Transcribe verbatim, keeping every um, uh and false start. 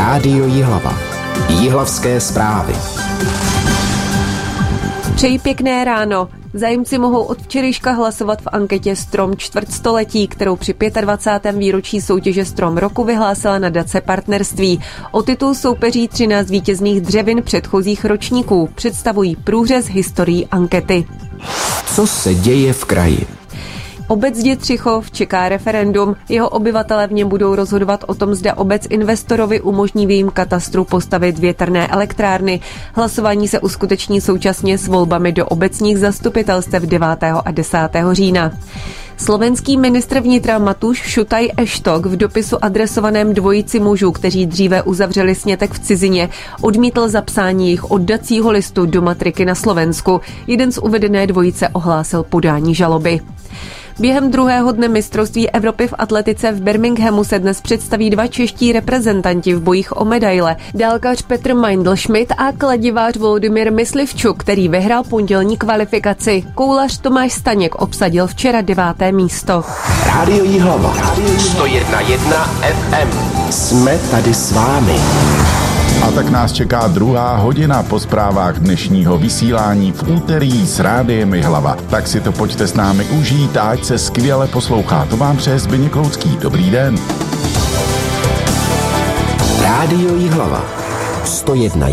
Rádio Jihlava. Jihlavské zprávy. Přeji pěkné ráno. Zájemci mohou od včerejška hlasovat v anketě Strom čtvrtstoletí, kterou při dvacátém pátém výročí soutěže Strom roku vyhlásila nadace Partnerství. O titul soupeří třináct vítězných dřevin předchozích ročníků. Představují průřez historií ankety. Co se děje v kraji? Obec Dětřichov čeká referendum. Jeho obyvatelé v něm budou rozhodovat o tom, zda obec investorovi umožní v jejím katastru postavit větrné elektrárny. Hlasování se uskuteční současně s volbami do obecních zastupitelstev devátého a desátého října. Slovenský ministr vnitra Matúš Šutaj Eštok v dopisu adresovaném dvojici mužů, kteří dříve uzavřeli sňatek v cizině, odmítl zapsání jejich oddacího listu do matriky na Slovensku. Jeden z uvedené dvojice ohlásil podání žaloby. Během druhého dne mistrovství Evropy v atletice v Birminghamu se dnes představí dva čeští reprezentanti v bojích o medaile. Dálkař Petr Meindl-Schmidt a kladivář Volodymyr Myslivčuk, který vyhrál pondělní kvalifikaci. Koulař Tomáš Staněk obsadil včera deváté místo. Rádio Jihlava. sto jedna celá jedna ef em. Jsme tady s vámi. A tak nás čeká druhá hodina po zprávách dnešního vysílání v úterý s Rádiem Jihlava. Tak si to pojďte s námi užít a ať se skvěle poslouchá. To vám přeje Zbyněk Loucký. Dobrý den. Rádio Jihlava. sto jedna